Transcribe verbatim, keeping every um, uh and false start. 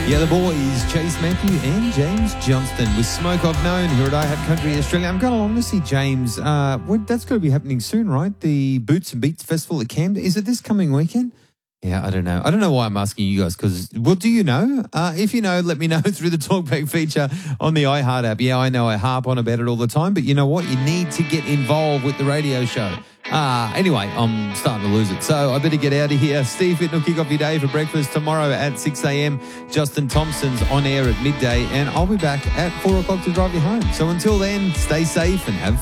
Yeah, the boys, Chase Matthew and James Johnston with Smoke I've Known here at iHeart Country Australia. I'm going along to see James. Uh, well, that's going to be happening soon, right? The Boots and Beats Festival at Camden. Is it this coming weekend? Yeah, I don't know. I don't know why I'm asking you guys because, well, do you know? Uh, if you know, let me know through the Talkback feature on the iHeart app. Yeah, I know I harp on about it all the time, but you know what? You need to get involved with the radio show. Uh, anyway, I'm starting to lose it. So I better get out of here. Steve Fitton will kick off your day for breakfast tomorrow at six a.m. Justin Thompson's on air at midday, and I'll be back at four o'clock to drive you home. So until then, stay safe and have